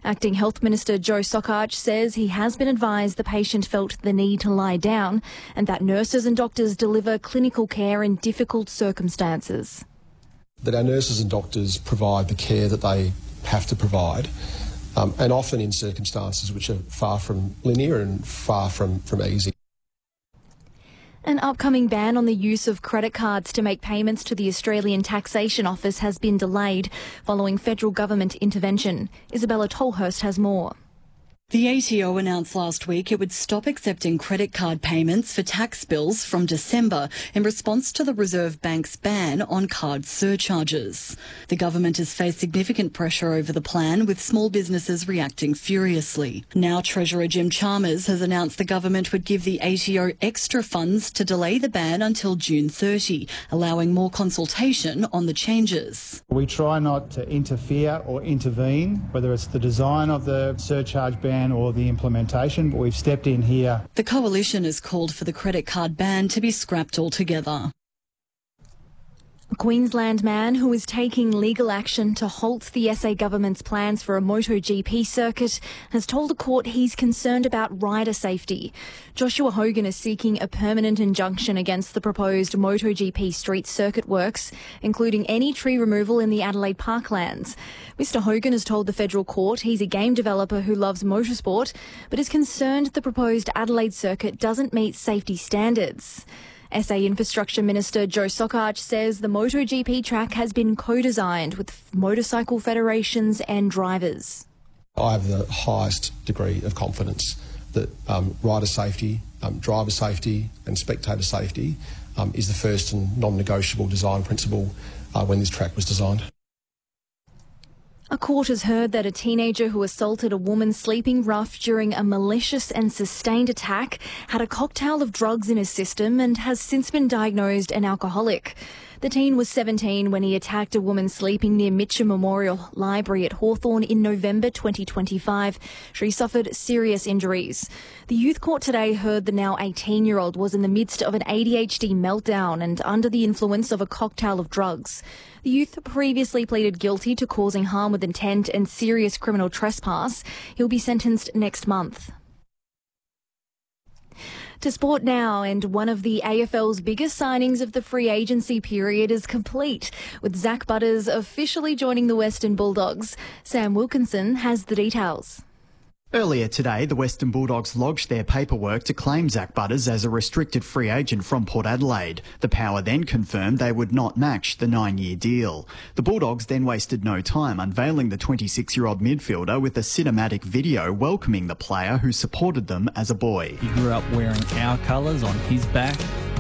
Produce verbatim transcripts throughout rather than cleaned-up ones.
Acting Health Minister Joe Sokach says he has been advised the patient felt the need to lie down and that nurses and doctors deliver clinical care in difficult circumstances. That our nurses and doctors provide the care that they have to provide, um, and often in circumstances which are far from linear and far from, from easy. An upcoming ban on the use of credit cards to make payments to the Australian Taxation Office has been delayed following federal government intervention. Isabella Tolhurst has more. The A T O announced last week it would stop accepting credit card payments for tax bills from December in response to the Reserve Bank's ban on card surcharges. The government has faced significant pressure over the plan, with small businesses reacting furiously. Now Treasurer Jim Chalmers has announced the government would give the A T O extra funds to delay the ban until June thirtieth, allowing more consultation on the changes. We try not to interfere or intervene, whether it's the design of the surcharge ban or the implementation, but we've stepped in here. The coalition has called for the credit card ban to be scrapped altogether. A Queensland man who is taking legal action to halt the S A government's plans for a MotoGP circuit has told a court he's concerned about rider safety. Joshua Hogan is seeking a permanent injunction against the proposed MotoGP street circuit works, including any tree removal in the Adelaide Parklands. Mister Hogan has told the federal court he's a game developer who loves motorsport, but is concerned the proposed Adelaide circuit doesn't meet safety standards. S A Infrastructure Minister Joe Sokach says the MotoGP track has been co-designed with motorcycle federations and drivers. I have the highest degree of confidence that um, rider safety, um, driver safety and spectator safety um, is the first and non-negotiable design principle uh, when this track was designed. A court has heard that a teenager who assaulted a woman sleeping rough during a malicious and sustained attack had a cocktail of drugs in his system and has since been diagnosed an alcoholic. The teen was seventeen when he attacked a woman sleeping near Mitcham Memorial Library at Hawthorn in November twenty twenty-five. She suffered serious injuries. The youth court today heard the now eighteen-year-old was in the midst of an A D H D meltdown and under the influence of a cocktail of drugs. The youth previously pleaded guilty to causing harm with intent and serious criminal trespass. He'll be sentenced next month. To sport now, and one of the A F L's biggest signings of the free agency period is complete, with Zach Butters officially joining the Western Bulldogs. Sam Wilkinson has the details. Earlier today, the Western Bulldogs lodged their paperwork to claim Zach Butters as a restricted free agent from Port Adelaide. The Power then confirmed they would not match the nine-year deal. The Bulldogs then wasted no time unveiling the twenty-six-year-old midfielder with a cinematic video welcoming the player who supported them as a boy. He grew up wearing our colours on his back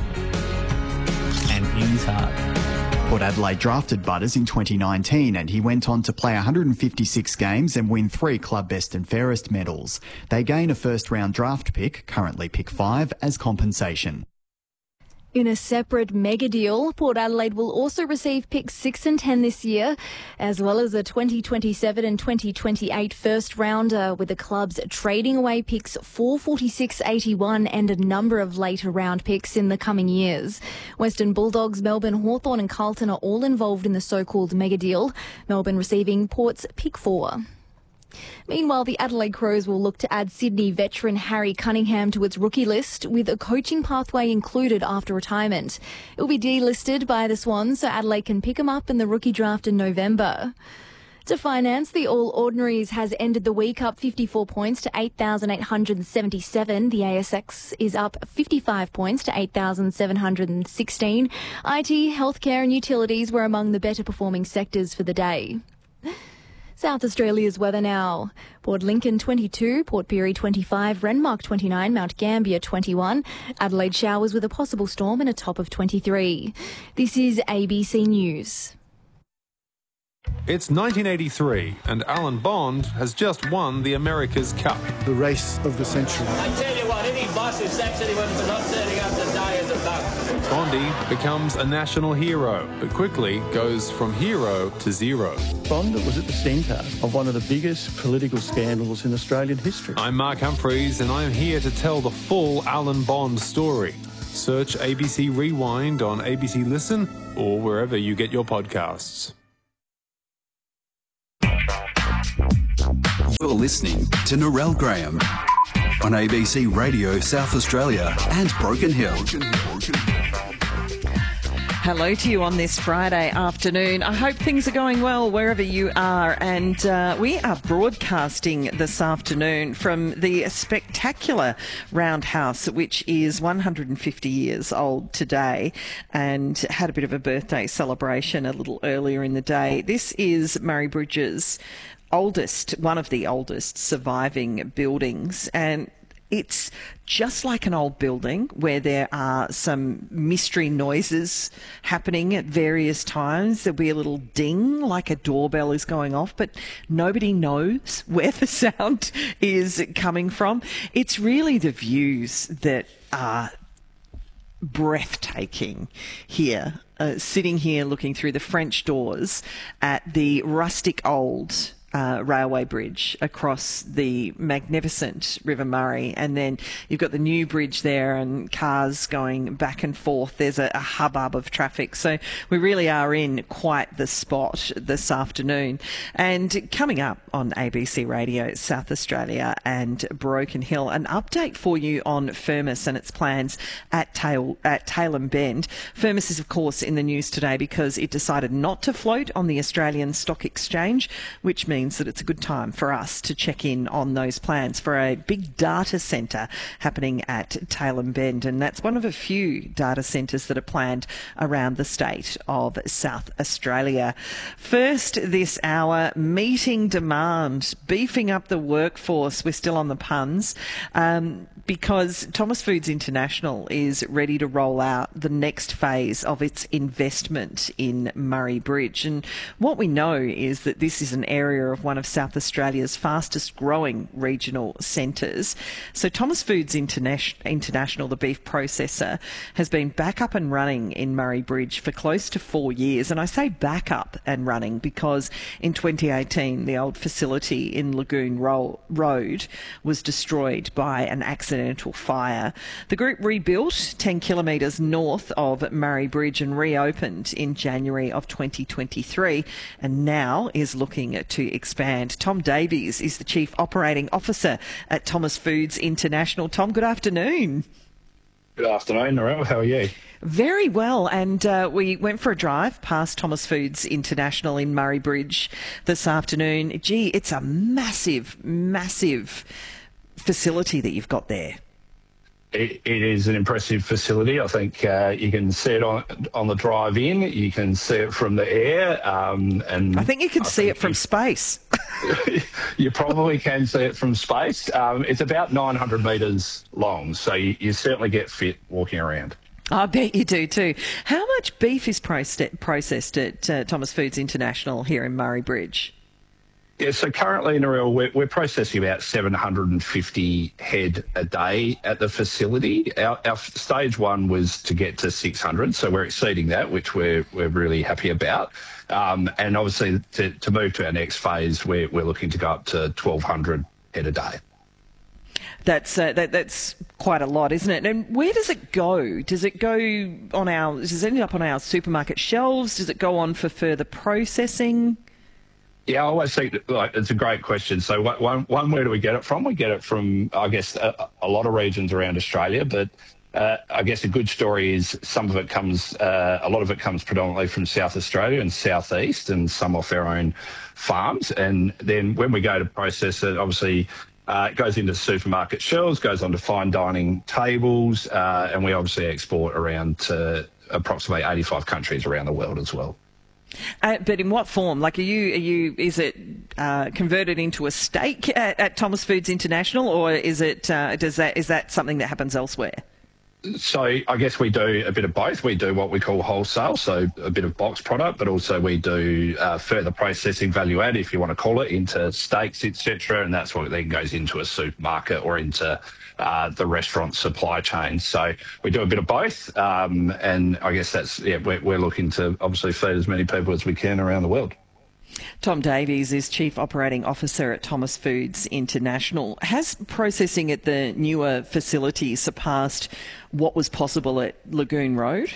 and in his heart. Port Adelaide drafted Butters in twenty nineteen and he went on to play one hundred fifty-six games and win three Club Best and Fairest medals. They gain a first-round draft pick, currently pick five, as compensation. In a separate mega deal, Port Adelaide will also receive picks six and ten this year, as well as a twenty twenty-seven and twenty twenty-eight first rounder, with the clubs trading away picks four, forty-six, eighty-one and a number of later round picks in the coming years. Western Bulldogs, Melbourne, Hawthorn and Carlton are all involved in the so-called mega deal, Melbourne receiving Port's pick four. Meanwhile, the Adelaide Crows will look to add Sydney veteran Harry Cunningham to its rookie list, with a coaching pathway included after retirement. It will be delisted by the Swans so Adelaide can pick him up in the rookie draft in November. To finance, the All Ordinaries has ended the week up fifty-four points to eight thousand eight hundred seventy-seven. The A S X is up fifty-five points to eight thousand seven hundred sixteen. I T, healthcare and utilities were among the better performing sectors for the day. South Australia's weather now. Port Lincoln twenty-two, Port Pirie twenty-five, Renmark twenty-nine, Mount Gambier twenty-one, Adelaide showers with a possible storm and a top of twenty-three. This is A B C News. It's nineteen eighty-three and Alan Bond has just won the America's Cup. The race of the century. I tell you what, any boss who sacks anyone for not turning up to die is a buck. Bondy becomes a national hero, but quickly goes from hero to zero. Bond was at the centre of one of the biggest political scandals in Australian history. I'm Mark Humphreys and I'm here to tell the full Alan Bond story. Search A B C Rewind on A B C Listen or wherever you get your podcasts. You're listening to Narelle Graham on A B C Radio South Australia and Broken Hill. Hello to you on this Friday afternoon. I hope things are going well wherever you are, and uh, we are broadcasting this afternoon from the spectacular Roundhouse, which is one hundred fifty years old today and had a bit of a birthday celebration a little earlier in the day. This is Murray Bridge's oldest, one of the oldest surviving buildings, and it's just like an old building where there are some mystery noises happening at various times. There'll be a little ding like a doorbell is going off, but nobody knows where the sound is coming from. It's really the views that are breathtaking here. Uh, sitting here looking through the French doors at the rustic old Uh, railway bridge across the magnificent River Murray, and then you've got the new bridge there and cars going back and forth. There's a, a hubbub of traffic, so we really are in quite the spot this afternoon. And coming up on A B C Radio South Australia and Broken Hill, an update for you on Firmus and its plans at Tail at Tailem Bend. Firmus is of course in the news today because it decided not to float on the Australian Stock Exchange, which means that it's a good time for us to check in on those plans for a big data centre happening at Tailem Bend, and that's one of a few data centres that are planned around the state of South Australia. First this hour, meeting demand, beefing up the workforce. We're still on the puns um, because Thomas Foods International is ready to roll out the next phase of its investment in Murray Bridge, and what we know is that this is an area of one of South Australia's fastest growing regional centres. So Thomas Foods Interna- International, the beef processor, has been back up and running in Murray Bridge for close to four years. And I say back up and running because in twenty eighteen, the old facility in Lagoon Ro- Road was destroyed by an accidental fire. The group rebuilt ten kilometres north of Murray Bridge and reopened in January of twenty twenty-three, and now is looking to expand. Tom Davies is the Chief Operating Officer at Thomas Foods International. Tom, good afternoon. Good afternoon, Narelle. How are you? Very well, and uh, we went for a drive past Thomas Foods International in Murray Bridge this afternoon. Gee, it's a massive, massive facility that you've got there. It, it is an impressive facility. I think uh, you can see it on on the drive in. You can see it from the air, um, and I think you can I see it from you, space. You probably can see it from space. Um, it's about nine hundred metres long, so you, you certainly get fit walking around. I bet you do too. How much beef is processed, processed at uh, Thomas Foods International here in Murray Bridge? Yeah, so currently, Narelle, we're, we're processing about seven hundred fifty head a day at the facility. Our, our stage one was to get to six hundred, so we're exceeding that, which we're we're really happy about. Um, and obviously, to, to move to our next phase, we're, we're looking to go up to twelve hundred head a day. That's uh, that, that's quite a lot, isn't it? And where does it go? Does it go on our? Does it end up on our supermarket shelves? Does it go on for further processing? Yeah, I always think that, like, it's a great question. So one, one, where do we get it from? We get it from, I guess, a, a lot of regions around Australia, but uh, I guess a good story is some of it comes, uh, a lot of it comes predominantly from South Australia and Southeast, and some off our own farms. And then when we go to process it, obviously uh, it goes into supermarket shelves, goes onto fine dining tables, uh, and we obviously export around to approximately eighty-five countries around the world as well. Uh, but in what form? Like, are you, are you, is it uh, converted into a steak at, at Thomas Foods International, or is it, uh, does that, is that something that happens elsewhere? So I guess we do a bit of both. We do what we call wholesale, so a bit of box product, but also we do uh, further processing, value add, if you want to call it, into steaks, et cetera, and that's what then goes into a supermarket or into uh, the restaurant supply chain. So we do a bit of both, um, and I guess that's, yeah, we're, we're looking to obviously feed as many people as we can around the world. Tom Davies is Chief Operating Officer at Thomas Foods International. Has processing at the newer facility surpassed what was possible at Lagoon Road?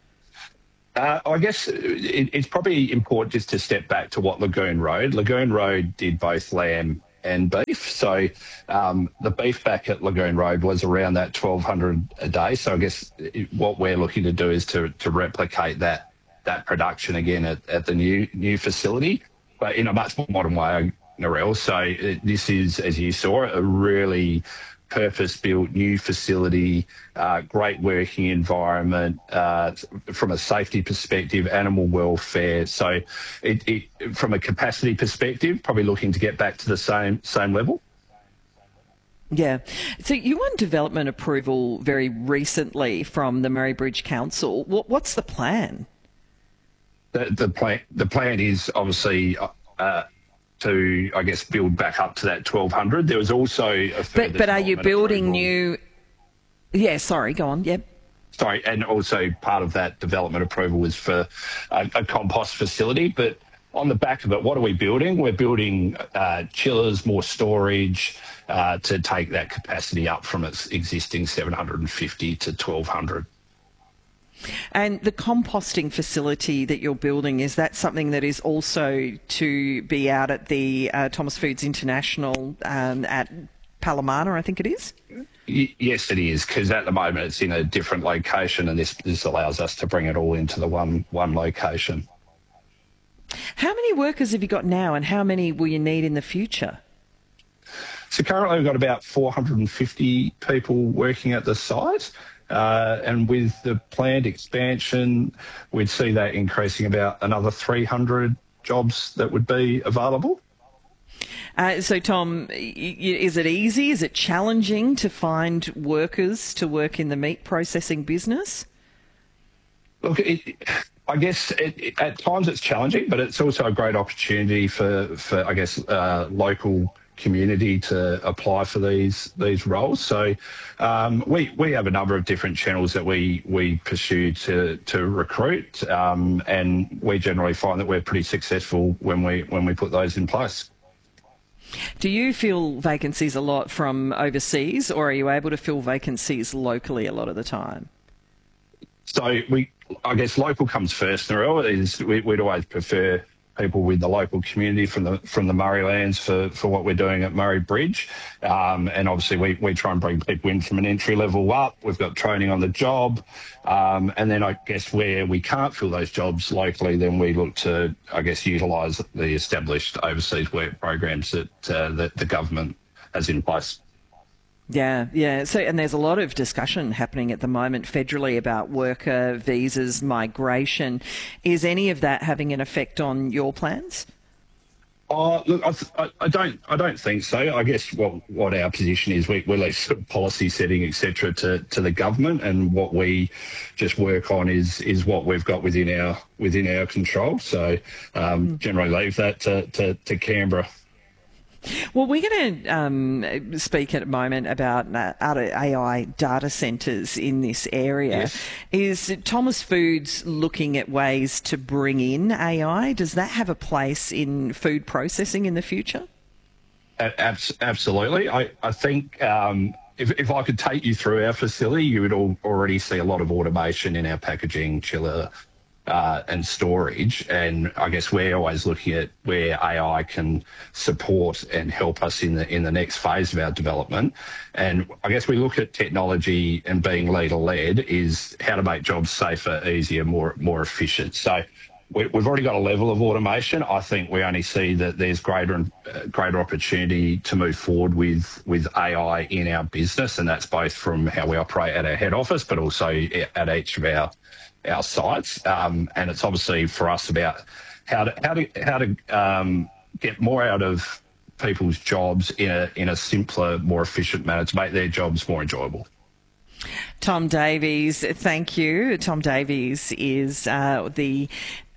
Uh, I guess it, it's probably important just to step back to what Lagoon Road. Lagoon Road did both lamb and beef. So um, the beef back at Lagoon Road was around that twelve hundred a day. So I guess it, what we're looking to do is to to replicate that that production again at, at the new new facility, but in a much more modern way, Narelle. So it, this is, as you saw, a really purpose-built new facility, uh, great working environment uh, from a safety perspective, animal welfare. So it, it, from a capacity perspective, probably looking to get back to the same same level. Yeah. So you won development approval very recently from the Murray Bridge Council. What, what's the plan? The, the plan the plan is obviously uh, to, I guess, build back up to that twelve hundred. There was also a further But, but are you building approval. new... Yeah, sorry, go on, yep. Sorry, and also part of that development approval was for a, a compost facility. But on the back of it, what are we building? We're building uh, chillers, more storage uh, to take that capacity up from its existing seven hundred fifty to twelve hundred. And the composting facility that you're building, is that something that is also to be out at the uh, Thomas Foods International um, at Palomar, I think it is? Y- yes, it is, because at the moment it's in a different location, and this, this allows us to bring it all into the one one location. How many workers have you got now, and how many will you need in the future? So currently we've got about four hundred fifty people working at the site. Uh, and with the planned expansion, we'd see that increasing about another three hundred jobs that would be available. Uh, so, Tom, is it easy? Is it challenging to find workers to work in the meat processing business? Look, it, I guess it, it, at times it's challenging, but it's also a great opportunity for, for I guess, uh, local community to apply for these these roles. So um, we we have a number of different channels that we we pursue to to recruit, um, and we generally find that we're pretty successful when we when we put those in place. Do you fill vacancies a lot from overseas, or are you able to fill vacancies locally a lot of the time? So we, I guess, local comes first. Narelle, is we, we'd always prefer people with the local community from the from the Murray lands for, for what we're doing at Murray Bridge. Um, and obviously we, we try and bring people in from an entry level up. We've got training on the job. Um, and then I guess where we can't fill those jobs locally, then we look to, I guess, utilise the established overseas work programs that uh, that the government has in place. Yeah, yeah. So, and there's a lot of discussion happening at the moment federally about worker visas, migration. Is any of that having an effect on your plans? Oh, look, I, I don't, I don't think so. I guess what what our position is, we we leave sort of policy setting, et cetera, to to the government, and what we just work on is is what we've got within our within our control. So, um, mm. generally leave that to, to, to Canberra. Well, we're going to um, speak at a moment about uh, A I data centres in this area. Yes. Is Thomas Foods looking at ways to bring in A I? Does that have a place in food processing in the future? Absolutely. I, I think um, if, if I could take you through our facility, you would all already see a lot of automation in our packaging, chiller, Uh, and storage, and I guess we're always looking at where A I can support and help us in the in the next phase of our development. And I guess we look at technology and being leader-led is how to make jobs safer, easier, more more efficient. So we, we've already got a level of automation. I think we only see that there's greater and uh, greater opportunity to move forward with with A I in our business, and that's both from how we operate at our head office, but also at each of our our sites, um, and it's obviously for us about how to how to how to um, get more out of people's jobs in a in a simpler, more efficient manner to make their jobs more enjoyable. Tom Davies, thank you. Tom Davies is uh, the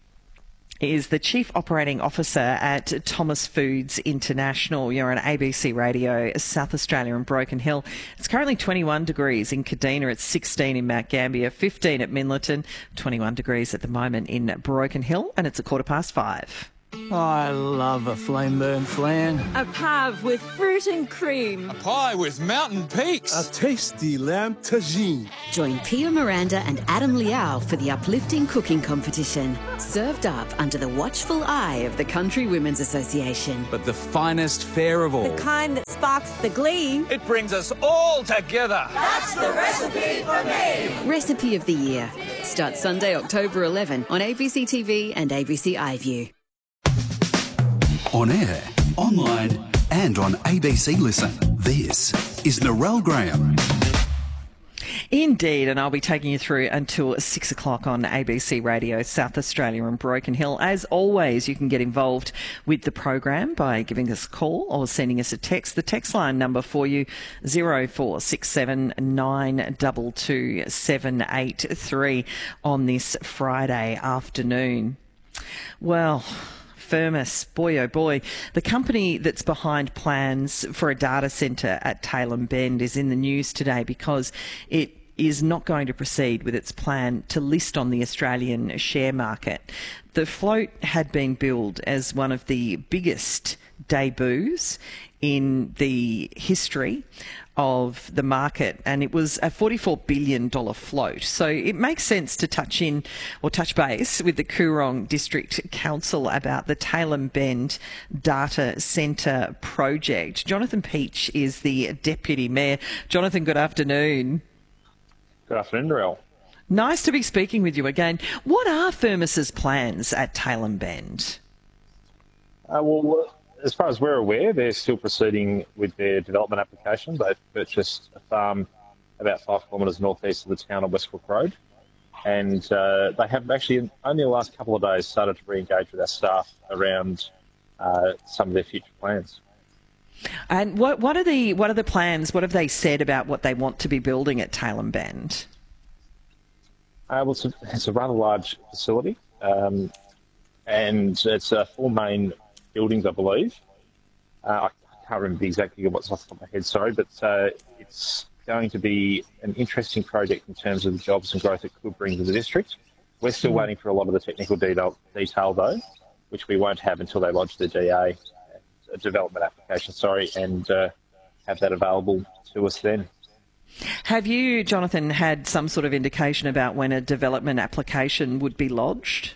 is the Chief Operating Officer at Thomas Foods International. You're on A B C Radio, South Australia and Broken Hill. It's currently twenty-one degrees in Kadina. It's sixteen in Mount Gambier, fifteen at Minlaton, twenty-one degrees at the moment in Broken Hill, and it's a quarter past five. I love a flame burn flan. A pave with fruit and cream. A pie with mountain peaks. A tasty lamb tagine. Join Pia Miranda and Adam Liao for the uplifting cooking competition. Served up under the watchful eye of the Country Women's Association. But the finest fare of all. The kind that sparks the glee. It brings us all together. That's the recipe for me. Recipe of the Year. Starts Sunday, October eleventh on A B C T V and A B C iView. On air, online and on A B C Listen. This is Narelle Graham. Indeed, and I'll be taking you through until six o'clock on A B C Radio South Australia and Broken Hill. As always, you can get involved with the program by giving us a call or sending us a text. The text line number for you, zero four six seven nine two two seven eight three on this Friday afternoon. Well, Firmus, boy oh boy, the company that's behind plans for a data centre at Tailem Bend is in the news today because it is not going to proceed with its plan to list on the Australian share market. The float had been billed as one of the biggest debuts in the history of the market, and it was a forty-four billion dollars float. So it makes sense to touch in or touch base with the Coorong District Council about the Tailem Bend Data Centre project. Jonathan Peach is the Deputy Mayor. Jonathan, good afternoon. Good afternoon, Narelle. Nice to be speaking with you again. What are Firmus's plans at Tailem Bend? Uh, well, as far as we're aware, they're still proceeding with their development application. They've purchased a farm about five kilometres northeast of the town on Westbrook Road. And uh, they have actually, only the last couple of days, started to re-engage with our staff around uh, some of their future plans. And what what are the what are the plans? What have they said about what they want to be building at Tailem Bend? Uh, well, it's a, it's a rather large facility, um, and it's uh, four main buildings, I believe. Uh, I can't remember exactly what's off the top of my head, sorry, but uh, it's going to be an interesting project in terms of the jobs and growth it could bring to the district. We're still waiting for a lot of the technical detail, detail though, which we won't have until they lodge the D A. A development application, sorry, and uh, have that available to us then. Have you, Jonathan, had some sort of indication about when a development application would be lodged?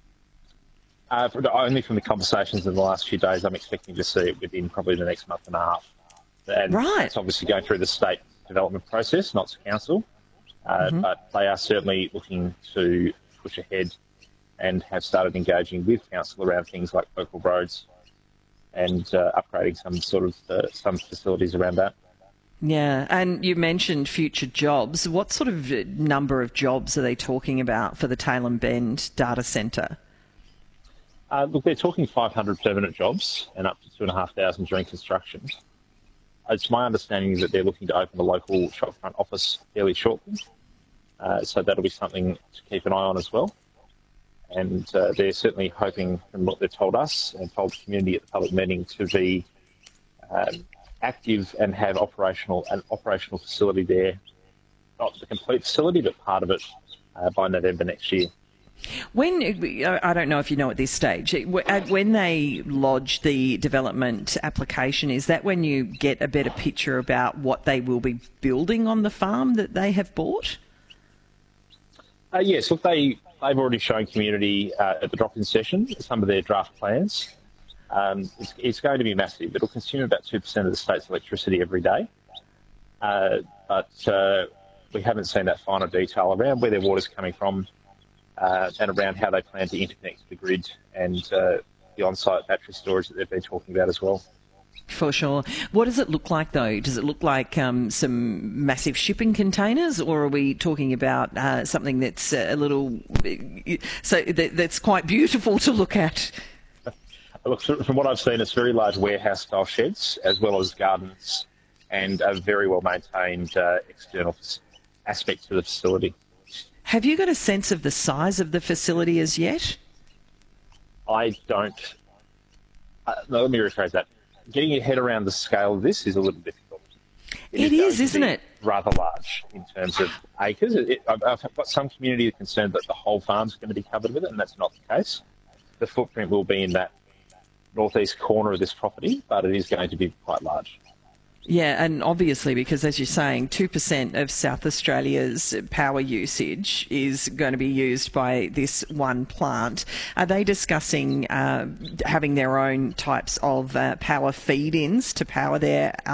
Uh, only from the conversations in the last few days. I'm expecting to see it within probably the next month and a half. And right. It's obviously going through the state development process, not the council, uh, mm-hmm. but they are certainly looking to push ahead and have started engaging with council around things like local roads and uh, upgrading some sort of uh, some facilities around that. Yeah, and you mentioned future jobs. What sort of number of jobs are they talking about for the Tailem Bend data centre? Uh, look, they're talking five hundred permanent jobs and up to two thousand five hundred during construction. It's my understanding that they're looking to open a local shopfront office fairly shortly, uh, so that'll be something to keep an eye on as well. And uh, they're certainly hoping, from what they've told us and told the community at the public meeting, to be um, active and have operational an operational facility there, not the complete facility, but part of it uh, by November next year. When, I don't know if you know at this stage, when they lodge the development application, is that when you get a better picture about what they will be building on the farm that they have bought? Uh, yes, look, they, they've already shown community uh, at the drop-in session some of their draft plans. Um, it's, it's going to be massive. It'll consume about two percent of the state's electricity every day. Uh, but uh, we haven't seen that finer detail around where their water's coming from uh, and around how they plan to interconnect to the grid and uh, the on-site battery storage that they've been talking about as well. For sure. What does it look like, though? Does it look like um, some massive shipping containers, or are we talking about uh, something that's a little so that, that's quite beautiful to look at? Look, from what I've seen, it's very large warehouse-style sheds, as well as gardens, and a very well-maintained uh, external aspect to the facility. Have you got a sense of the size of the facility as yet? I don't. Uh, no, let me rephrase that. Getting your head around the scale of this is a little difficult. It, it is, is isn't it? Rather large in terms of acres. It, it, I've, I've got some community concerned that the whole farm's going to be covered with it, and that's not the case. The footprint will be in that northeast corner of this property, but it is going to be quite large. Yeah, and obviously because, as you're saying, two percent of South Australia's power usage is going to be used by this one plant. Are they discussing uh, having their own types of uh, power feed-ins to power their